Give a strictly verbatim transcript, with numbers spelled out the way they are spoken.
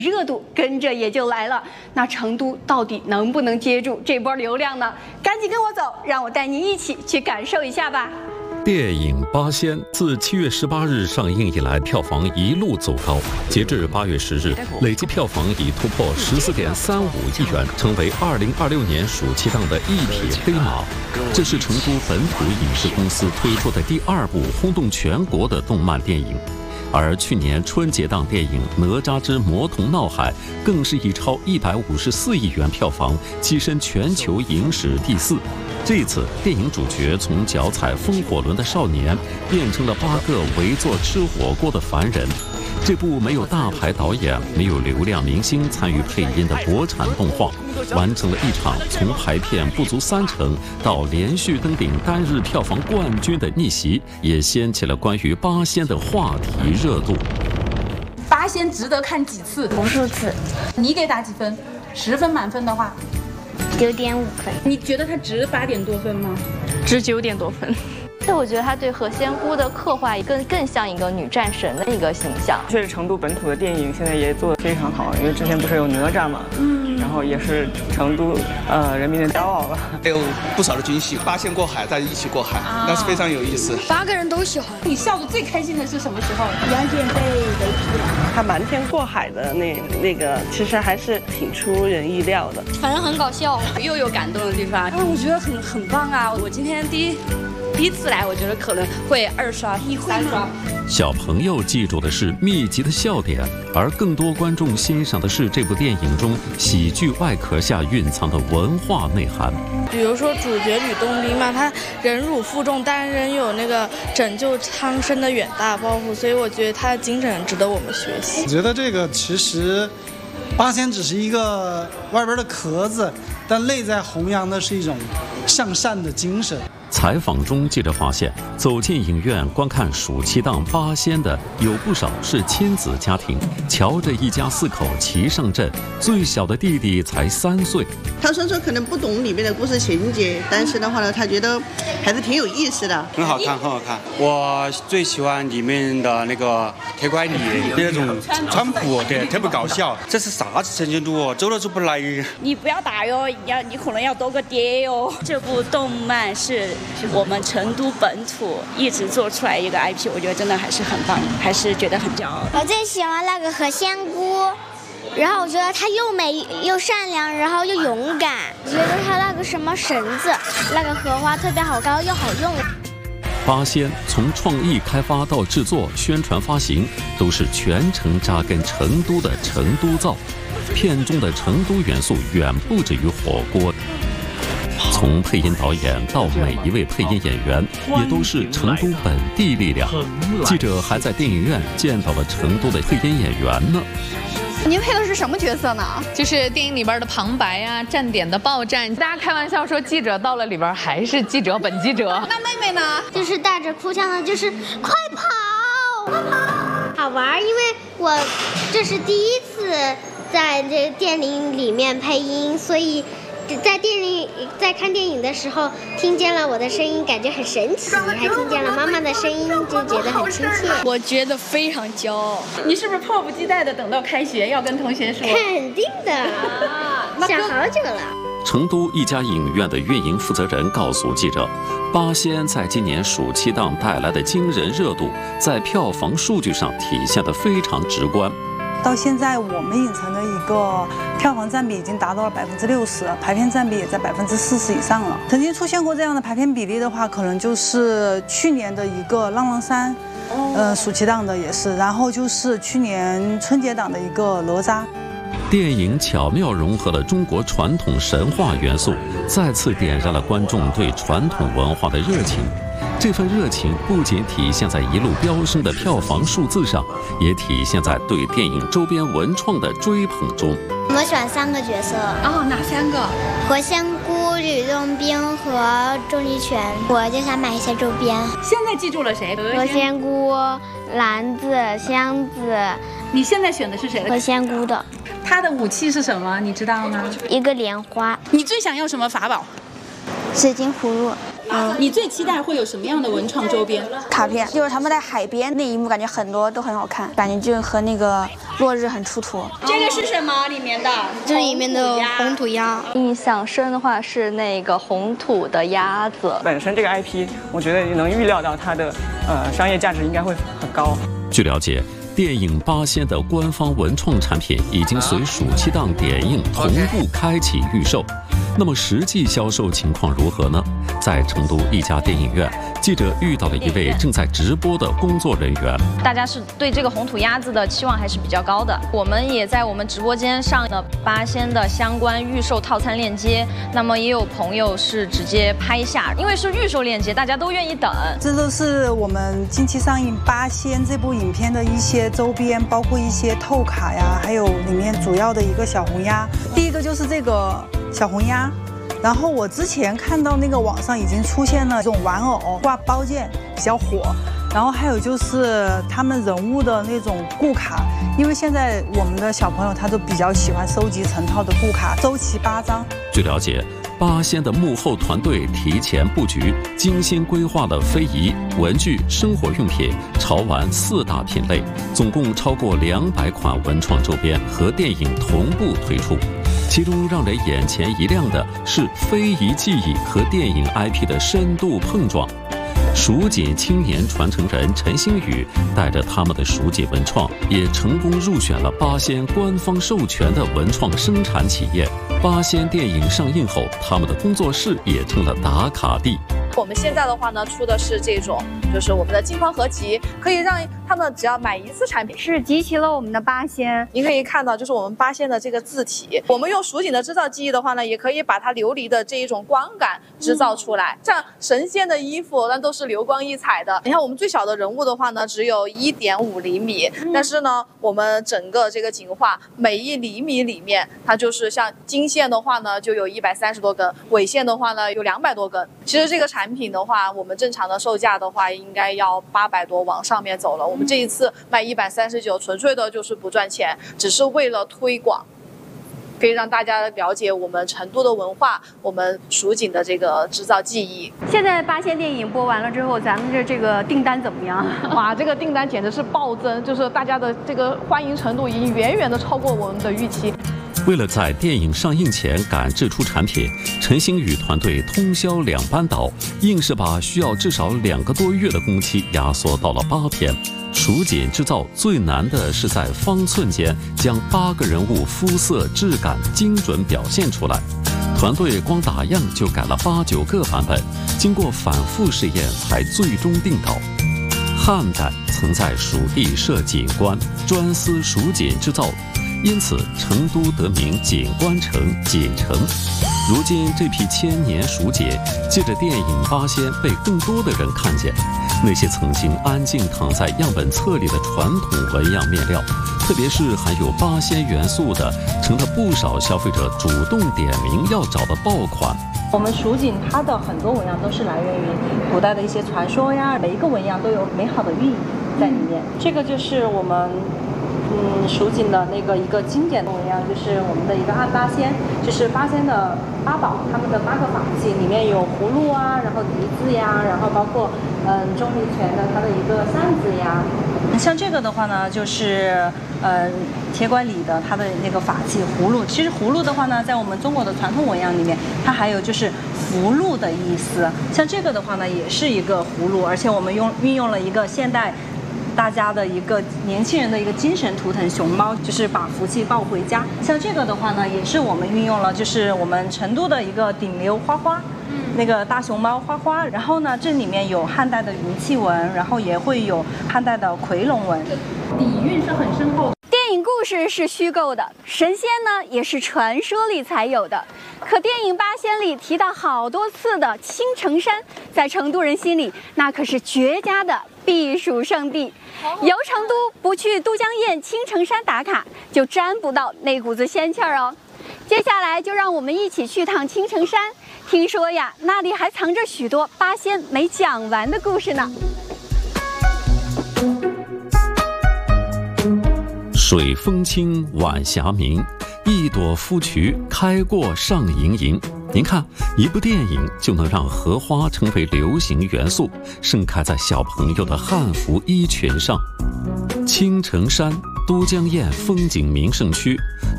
热度跟着也就来了。那成都到底能不能接住这波流量呢？赶紧跟我走，让我带您一起去感受一下吧。 电影《八仙》自七月十八日上映以来，票房一路走高。截至八月十日，累计票房已突破十四点三五亿元，成为二零二六年暑期档的一匹黑马。这是成都本土影视公司推出的第二部轰动全国的动漫电影。而去年春节档电影《哪吒之魔童闹海》更是以超一百五十四亿元票房跻身全球影史第四。这次电影主角从脚踩风火轮的少年变成了八个围坐吃火锅的凡人。这部没有大牌导演、没有流量明星参与配音的国产动画，完成了一场从排片不足三成到连续登顶单日票房冠军的逆袭，也掀起了关于八仙的话题热度。 八仙值得看几次？ 无数次。 你给打几分？十分满分的话， 九点五分。 你觉得它值八点多分吗？ 值九点多分。 但我觉得他对何仙姑的刻画更更像一个女战神的一个形象。 确实，成都本土的电影现在也做得非常好，因为之前不是有哪吒嘛，嗯，然后也是成都呃人民的骄傲了。 还有不少的惊喜，八仙过海，大家一起过海，啊、那是非常有意思。 八个人都喜欢。 你笑得最开心的是什么时候？ 杨戬被雷劈了。他瞒天过海的那那个，其实还是挺出人意料的。 反正很搞笑， 又有感动的地方。 嗯，我觉得很很棒啊！我今天第一。第一次来，我觉得可能会二刷、三刷。 小朋友记住的是密集的笑点，而更多观众欣赏的是这部电影中喜剧外壳下蕴藏的文化内涵。 比如说主角吕洞宾嘛，他忍辱负重，但仍有那个拯救苍生的远大抱负，所以我觉得他的精神值得我们学习。 我觉得这个其实八仙只是一个外边的壳子，但内在弘扬的是一种向善的精神。 采访中，记者发现，走进影院观看暑期档《八仙》的有不少是亲子家庭。瞧着一家四口齐上阵，最小的弟弟才三岁。 他说说可能不懂里面的故事情节，但是的话呢，他觉得还是挺有意思的， 很好看，很好看。我最喜欢里面的那个铁拐李那种川普，对，特别搞笑。这是啥子成都哦，走都走不来。 你不要打哟，要你可能要多个爹哟。这部动漫是。我们成都本土一直做出来一个 I P， 我觉得真的还是很棒，还是觉得很骄傲。 我最喜欢那个何仙姑，然后我觉得她又美又善良，然后又勇敢。我觉得她那个什么绳子，那个荷花特别好高又好用。 八仙从创意开发到制作、宣传、发行，都是全程扎根成都的成都造。片中的成都元素远不止于火锅。从配音导演到每一位配音演员，也都是成都本地力量。记者还在电影院见到了成都的配音演员呢。 您配的是什么角色呢？ 就是电影里边的旁白啊，站点的报站。大家开玩笑说，记者到了里边还是记者本记者。 那妹妹呢？ 就是带着哭腔的，就是快跑，快跑，好玩，因为我这是第一次在这电影里面配音，所以。在电影在看电影的时候，听见了我的声音，感觉很神奇，还听见了妈妈的声音，就觉得很亲切。 我觉得非常骄傲。 你是不是迫不及待的等到开学要跟同学说？ 肯定的，想好久了。 成都一家影院的运营负责人告诉记者，《八仙》在今年暑期档带来的惊人热度，在票房数据上体现得非常直观。 到现在，我们影城的一个票房占比已经达到了百分之六十，排片占比也在百分之四十以上了。曾经出现过这样的排片比例的话，可能就是去年的一个《浪浪三》，呃，暑期档的也是，然后就是去年春节档的一个《哪吒》。 电影巧妙融合了中国传统神话元素，再次点燃了观众对传统文化的热情。这份热情不仅体现在一路飙升的票房数字上，也体现在对电影周边文创的追捧中。 我喜欢三个角色。 哦，哪三个？ 何仙姑、吕洞宾和钟离权。我就想买一些周边。 现在记住了谁？ 何仙姑、篮子、箱子。 你现在选的是谁的？ 何仙姑的。 她的武器是什么？你知道吗？ 一个莲花。 你最想要什么法宝？ 水晶葫芦。 嗯，你最期待会有什么样的文创周边？ 卡片，就是他们在海边那一幕，感觉很多都很好看，感觉就和那个落日很出土。 这个是什么里面的？ 这里面的红土鸭。 印象深的话是那个红土的鸭子。 本身这个 I P， 我觉得能预料到它的呃商业价值应该会很高。 据了解，电影《八仙》的官方文创产品已经随暑期档点映同步开启预售。那么实际销售情况如何呢？在成都一家电影院，记者遇到了一位正在直播的工作人员。 大家是对这个红土鸭子的期望还是比较高的。我们也在我们直播间上了八仙的相关预售套餐链接。那么也有朋友是直接拍下，因为是预售链接，大家都愿意等。 这都是我们近期上映《八仙》这部影片的一些周边，包括一些透卡呀，还有里面主要的一个小红鸭。第一个就是这个小红鸭。然后我之前看到那个网上已经出现了这种玩偶挂包件比较火，然后还有就是他们人物的那种固卡，因为现在我们的小朋友他都比较喜欢收集成套的固卡，周齐八张。 据了解，八仙的幕后团队提前布局，精心规划了非遗、文具、生活用品、潮玩四大品类，总共超过两百款文创周边和电影同步推出。其中让人眼前一亮的是非遗技艺和电影 I P 的深度碰撞。蜀锦青年传承人陈星宇带着他们的蜀锦文创，也成功入选了八仙官方授权的文创生产企业。八仙电影上映后，他们的工作室也成了打卡地。 我们现在的话呢，出的是这种，就是我们的金框合集，可以让他们只要买一次产品， 是集齐了我们的八仙。 您可以看到，就是我们八仙的这个字体。我们用蜀锦的织造技艺的话呢，也可以把它琉璃的这一种光感制造出来。像神仙的衣服，那都是流光溢彩的。你看我们最小的人物的话呢，只有一点五厘米，但是呢，我们整个这个锦画每一厘米里面，它就是像金线的话呢，就有一百三十多根，纬线的话呢，有两百多根。其实这个产品的话，我们正常的售价的话，应该要八百多往上面走了。我们这一次卖一百三十九，纯粹的就是不赚钱，只是为了推广，可以让大家了解我们成都的文化，我们蜀锦的这个制造技艺。 现在八仙电影播完了之后，咱们的这个订单怎么样？ 哇，这个订单简直是暴增，就是大家的这个欢迎程度已经远远的超过我们的预期。 为了在电影上映前赶制出产品，陈星宇团队通宵两班倒，硬是把需要至少两个多月的工期压缩到了八天。蜀锦制造最难的是在方寸间将八个人物肤色、质感精准表现出来。团队光打样就改了八九个版本，经过反复试验才最终定稿。汉代曾在蜀地设锦官，专司蜀锦制造，因此成都得名锦官城、锦城。如今这批千年蜀锦借着电影《八仙》被更多的人看见，那些曾经安静躺在样本册里的传统纹样面料，特别是含有八仙元素的，成了不少消费者主动点名要找的爆款。 我们蜀锦它的很多纹样都是来源于古代的一些传说呀，每一个纹样都有美好的寓意在里面。这个就是我们嗯蜀锦的那个一个经典的纹样，就是我们的一个暗八仙，就是八仙的八宝，他们的八个法器里面有葫芦啊，然后笛子呀，然后包括嗯钟离权的它的一个扇子呀。像这个的话呢，就是呃铁拐李的它的那个法器葫芦。其实葫芦的话呢，在我们中国的传统纹样里面，它还有就是福禄的意思。像这个的话呢，也是一个葫芦，而且我们用运用了一个现代大家的一个年轻人的一个精神图腾熊猫，就是把福气抱回家。像这个的话呢，也是我们运用了就是我们成都的一个顶流花花，那个大熊猫花花。然后呢，这里面有汉代的云气纹，然后也会有汉代的夔龙纹，底蕴是很深厚的。 电影故事是虚构的，神仙呢也是传说里才有的。可电影《八仙》里提到好多次的青城山，在成都人心里那可是绝佳的避暑胜地。游成都不去都江堰青城山打卡，就沾不到那股子仙气儿哦。接下来就让我们一起去趟青城山，听说呀，那里还藏着许多八仙没讲完的故事呢。 水风清，晚霞明，一朵芙蕖开过上盈盈。您看，一部电影就能让荷花成为流行元素，盛开在小朋友的汉服衣裙上。青城山都江堰风景名胜区，